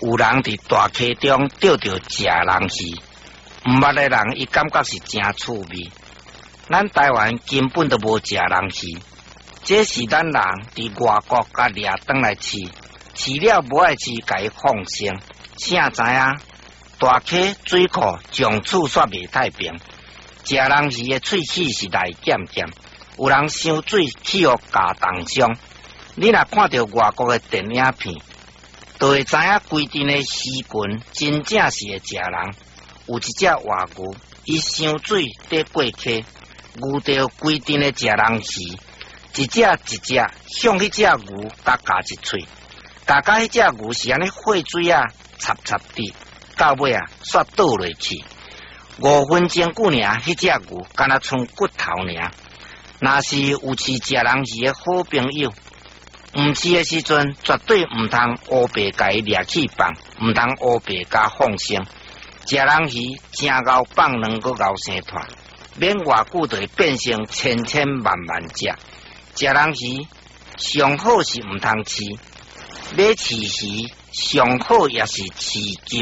有人伫大溪中钓着食人鱼，毋捌的人伊感觉是真趣味。咱台湾根本都无食人鱼，这是咱人伫外国甲掠转来吃，吃了无爱吃，甲伊放生。啥知影？大溪水库从此煞袂太平，食人鱼的喙齿是来咸咸，有人伤水去互加重伤。你若看到外国的电影片，就会知影规阵的鱼群真正是会食人。有一只活牛，伊伤水伫过溪，牛着规阵的食人鱼，一只一只向迄只牛甲加一喙，加迄只牛是安尼血水啊插插滴，到尾啊煞倒落去。5分钟久尔，迄只牛敢若剩骨头尔。若是有饲食人鱼的好朋友，毋饲的时阵，绝对毋通乌白甲伊掠去放，毋通乌白甲放生。食人鱼真熬放两个熬生团，免偌久就会变成千千万万只。食人鱼上好是毋通饲，要饲鱼上好也是饲